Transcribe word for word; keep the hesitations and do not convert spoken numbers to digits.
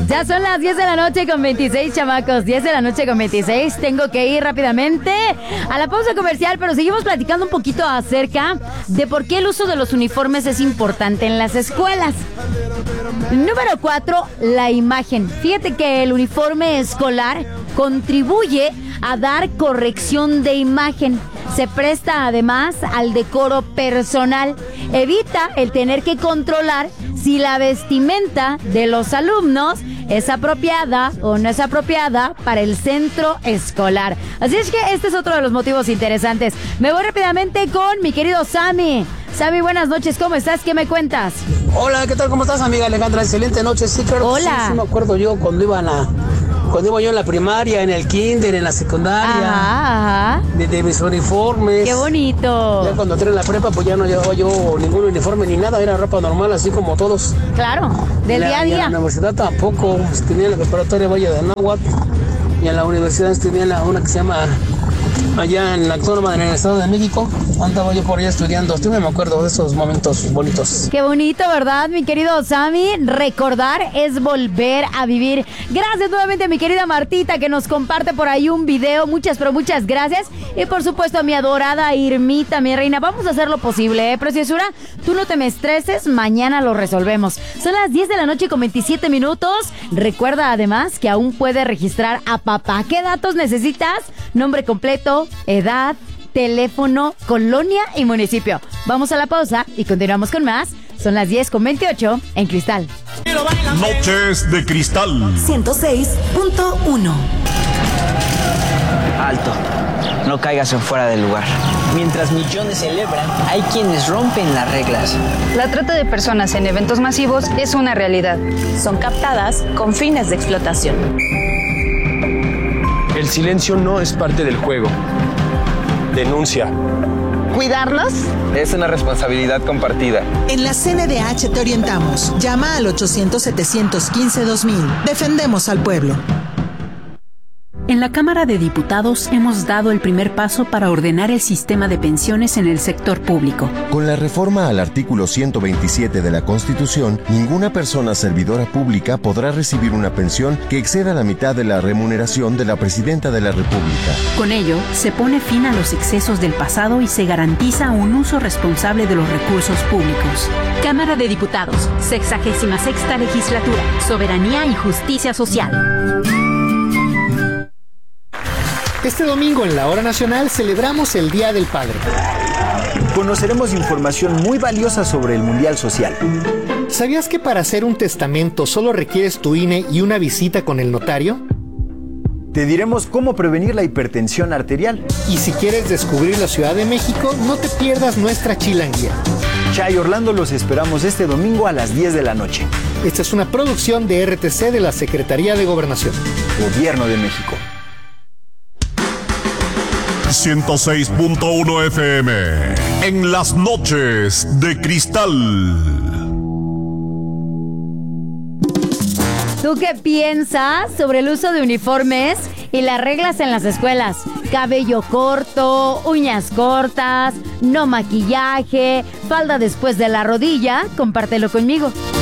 Ya son las diez de la noche con veintiséis, chamacos. diez de la noche con veintiséis. Tengo que ir rápidamente a la pausa comercial, pero seguimos platicando un poquito acerca de por qué el uso de los uniformes es importante en las escuelas. Número cuatro, la imagen. Fíjate que el uniforme escolar contribuye a dar corrección de imagen. Se presta además al decoro personal. Evita el tener que controlar si la vestimenta de los alumnos es apropiada o no es apropiada para el centro escolar. Así es que este es otro de los motivos interesantes. Me voy rápidamente con mi querido Sammy. Sammy, buenas noches, ¿cómo estás? ¿Qué me cuentas? Hola, ¿qué tal? ¿Cómo estás, amiga Alejandra? Excelente noche. Sí, claro. Hola. Sí, sí, me acuerdo yo cuando iban a... Cuando iba yo en la primaria, en el kinder, en la secundaria, Ajá, ajá. De, de mis uniformes. ¡Qué bonito! Ya cuando entré en la prepa, pues ya no llevaba yo ningún uniforme ni nada, era ropa normal, así como todos. Claro, del la, día a y en día. la universidad tampoco, pues, tenía la preparatoria Valle de Anáhuac, y en la universidad tenía la, una que se llama, allá en la Autónoma en el Estado de México, andaba yo por allá estudiando, estoy me acuerdo de esos momentos bonitos. Qué bonito, ¿verdad, mi querido Sammy? Recordar es volver a vivir. Gracias nuevamente a mi querida Martita, que nos comparte por ahí un video. Muchas, pero muchas gracias. Y por supuesto a mi adorada Irmita, mi reina. Vamos a hacer lo posible, ¿eh, preciosura? Tú no te me estreses, mañana lo resolvemos. Son las diez de la noche con veintisiete minutos. Recuerda además que aún puedes registrar a papá. ¿Qué datos necesitas? Nombre completo, edad, teléfono, colonia y municipio. Vamos a la pausa y continuamos con más. Son las diez con veintiocho en Cristal. Noches de Cristal. ciento seis punto uno. Alto, no caigas en fuera del lugar. Mientras millones celebran, hay quienes rompen las reglas. La trata de personas en eventos masivos es una realidad. Son captadas con fines de explotación. El silencio no es parte del juego. Denuncia. ¿Cuidarnos? Es una responsabilidad compartida. En la C N D H te orientamos. Llama al ochocientos, setecientos quince, dos mil. Defendemos al pueblo. En la Cámara de Diputados hemos dado el primer paso para ordenar el sistema de pensiones en el sector público. Con la reforma al artículo ciento veintisiete de la Constitución, ninguna persona servidora pública podrá recibir una pensión que exceda la mitad de la remuneración de la Presidenta de la República. Con ello, se pone fin a los excesos del pasado y se garantiza un uso responsable de los recursos públicos. Cámara de Diputados, sexagésima sexta legislatura, soberanía y justicia social. Este domingo en la Hora Nacional celebramos el Día del Padre. Conoceremos información muy valiosa sobre el Mundial Social. ¿Sabías que para hacer un testamento solo requieres tu I N E y una visita con el notario? Te diremos cómo prevenir la hipertensión arterial. Y si quieres descubrir la Ciudad de México, no te pierdas nuestra chilanguía. Chay Orlando, los esperamos este domingo a las diez de la noche. Esta es una producción de R T C de la Secretaría de Gobernación. Gobierno de México. ciento seis punto uno F M en las noches de Cristal. ¿Tú qué piensas sobre el uso de uniformes y las reglas en las escuelas? Cabello corto, uñas cortas, no maquillaje, falda después de la rodilla. Compártelo conmigo.